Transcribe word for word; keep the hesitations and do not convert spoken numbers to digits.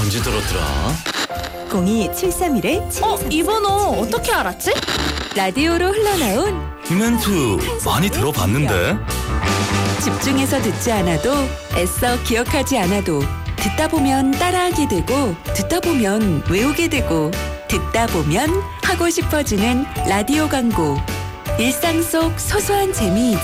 언제 들었더라? 공이 칠삼일 어? 이 번호 어떻게 알았지? 라디오로 흘러나온 이 멘트 많이 들어봤는데? 집중해서 듣지 않아도 애써 기억하지 않아도 듣다 보면 따라하게 되고 듣다 보면 외우게 되고 듣다 보면 하고 싶어지는 라디오 광고. 일상 속 소소한 재미